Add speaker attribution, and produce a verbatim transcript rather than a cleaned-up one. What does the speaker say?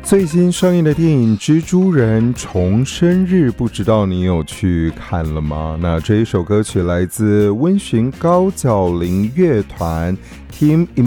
Speaker 1: 最新上映的电影《蜘蛛人重生日》，不知道你有去看了吗？那这一首歌曲来自温驯高角羚乐团 Team